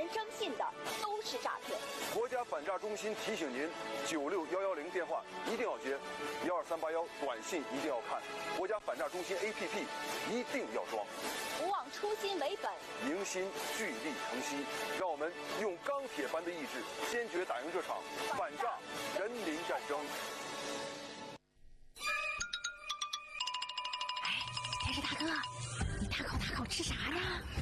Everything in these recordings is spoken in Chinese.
人征信的都是诈骗。 国家反诈中心提醒您，96110电话一定要接，12381短信一定要看，国家反诈中心 APP 一定要装。 不忘初心为本， 凝心聚力成溪，让我们用钢铁般的意志，坚决打赢这场反诈人民战争。 哎，电视大哥，你大口吃啥呢？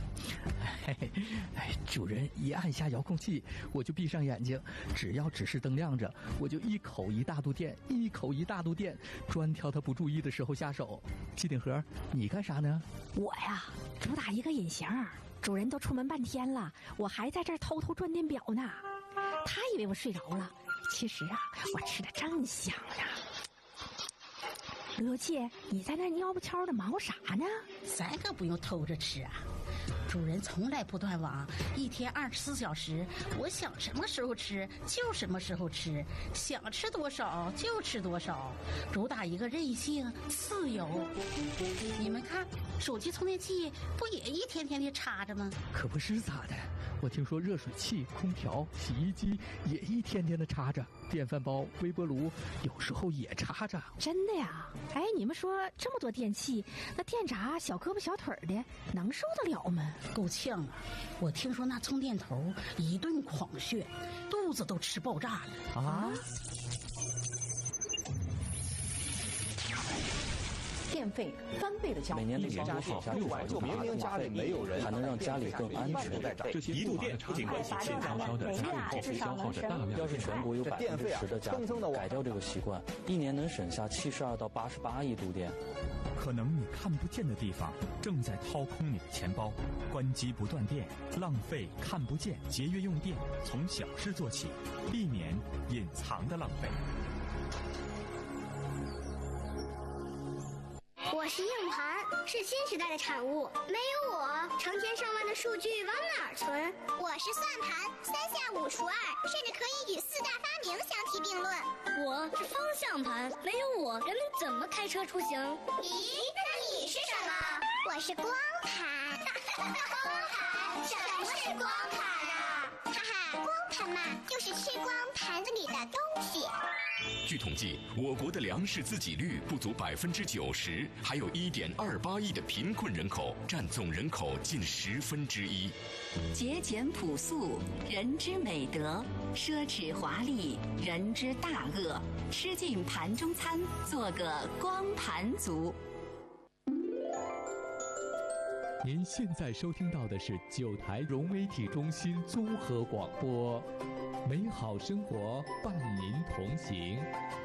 主人一按下遥控器，我就闭上眼睛，只要指示灯亮着，我就一口一大肚电，一口一大肚电，专挑他不注意的时候下手。机顶盒，你干啥呢？ 我呀，主打一个隐形，主人都出门半天了，我还在这儿偷偷转电表呢。他以为我睡着了，其实啊，我吃的正香呢。刘姐，你在那蔫不悄的忙活啥呢？ 咱可不用偷着吃啊，主人从来不断网，一天24小时，我想什么时候吃就什么时候吃，想吃多少就吃多少，主打一个任性自由。你们看，手机充电器不也一天天的插着吗？ 可不是咋的，我听说热水器、空调、洗衣机也一天天的插着，电饭煲、微波炉有时候也插着。 真的呀？哎，你们说这么多电器，那电闸小胳膊小腿的能受得了吗？ 够呛啊！我听说那充电头一顿狂炫，肚子都吃爆炸了啊！ 电费翻倍的交， 每年的年度省下600多， 明明家里没有人， 还能让家里更安全。 这些一度电不仅关系欠悄悄的家用电费消耗着大量。 要是全国有10%的家庭改掉这个习惯，一年能省下72到88亿度电。 可能你看不见的地方正在掏空你的钱包，关机不断电，浪费看不见，节约用电，从小事做起，避免隐藏的浪费。 我是硬盘，是新时代的产物。没有我，成千上万的数据往哪儿存？我是算盘，3下5除2，甚至可以与4大发明相提并论。 我是方向盘，没有我，人们怎么开车出行？ 咦，那你是什么？我是光盘。光盘？什么是光盘啊？哈哈，光盘嘛，就是吃光盘子里的东西。 据统计，我国的粮食自给率不足90%，还有1.28亿的贫困人口，占总人口近1/10。 节俭朴素，人之美德；奢侈华丽，人之大恶。吃尽盘中餐，做个光盘族。 您现在收听到的是9台融媒体中心综合广播，美好生活伴您同行。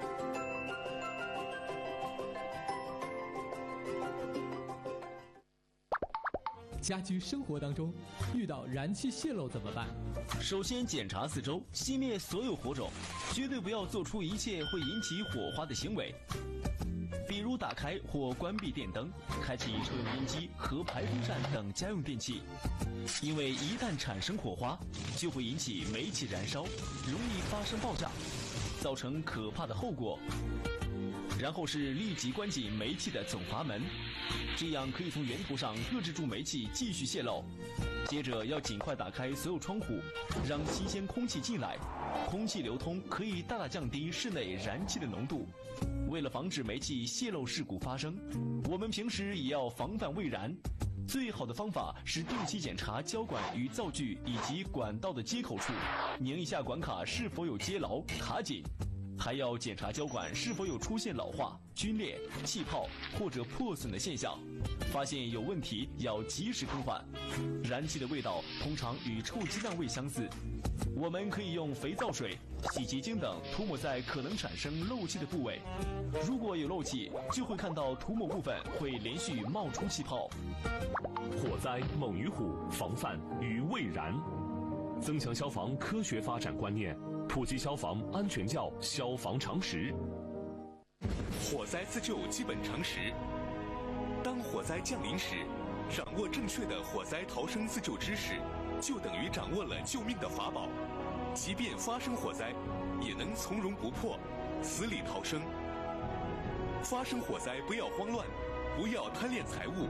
家居生活当中遇到燃气泄漏怎么办？ 首先检查四周，熄灭所有火种，绝对不要做出一切会引起火花的行为，比如打开或关闭电灯，开启抽油烟机和排风扇等家用电器，因为一旦产生火花，就会引起煤气燃烧，容易发生爆炸，造成可怕的后果。然后是立即关紧煤气的总阀门，这样可以从源头上遏制住煤气继续泄漏。接着要尽快打开所有窗户，让新鲜空气进来，空气流通可以大大降低室内燃气的浓度。为了防止煤气泄漏事故发生，我们平时也要防范未燃。最好的方法是定期检查胶管与灶具以及管道的接口处，拧一下管卡是否有接牢卡紧，还要检查胶管是否有出现老化、皲裂、气泡或者破损的现象，发现有问题要及时更换。燃气的味道通常与臭鸡蛋味相似，我们可以用肥皂水、洗洁精等涂抹在可能产生漏气的部位，如果有漏气，就会看到涂抹部分会连续冒出气泡。 火灾猛于虎，防范于未然。增强消防科学发展观念，普及消防安全教消防常识。 火灾自救基本常识：当火灾降临时，掌握正确的火灾逃生自救知识，就等于掌握了救命的法宝。即便发生火灾，也能从容不迫，死里逃生。发生火灾不要慌乱，不要贪恋财物，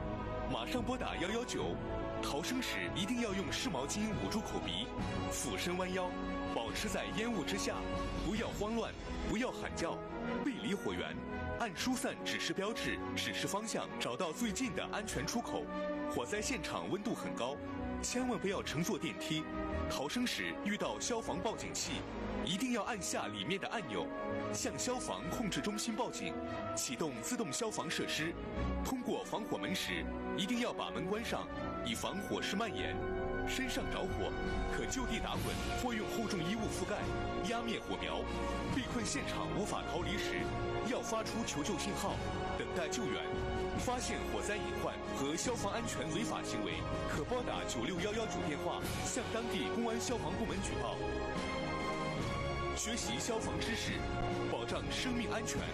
马上拨打119。逃生时一定要用湿毛巾捂住口鼻，俯身弯腰，保持在烟雾之下，不要慌乱，不要喊叫，背离火源，按疏散指示标志指示方向，找到最近的安全出口。火灾现场温度很高，千万不要乘坐电梯。逃生时遇到消防报警器，一定要按下里面的按钮，向消防控制中心报警，启动自动消防设施。通过防火门时，一定要把门关上，以防火势蔓延。身上着火，可就地打滚或用厚重衣物覆盖，压灭火苗。被困现场无法逃离时，要发出求救信号，等待救援。发现火灾隐患和消防安全违法行为，可拨打9611主电话，向当地公安消防部门举报。学习消防知识，保障生命安全。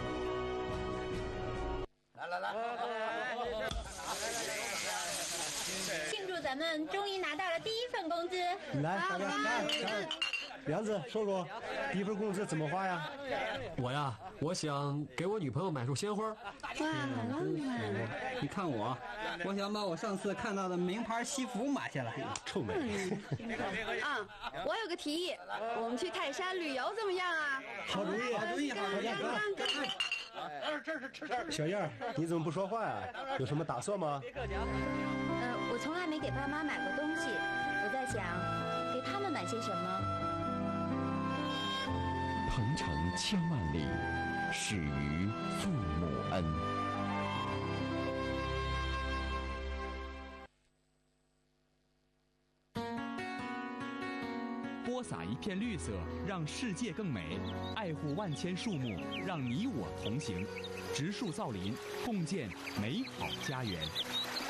庆祝咱们终于拿到了第一份工资！ 来，梁子说说，第一份工资怎么花呀？ 我呀，我想给我女朋友买束鲜花。 哇，好浪漫！你看我想把我上次看到的名牌西服买下来。 臭美！ 啊，我有个提议，我们去泰山旅游怎么样啊？ 好主意，好主意，好主意！小燕儿，你怎么不说话呀？有什么打算吗？ 我从来没给爸妈买过东西，我在想，给他们买些什么。 鹏程千万里，始于父母恩。 播撒一片绿色，让世界更美；爱护万千树木，让你我同行。植树造林，共建美好家园。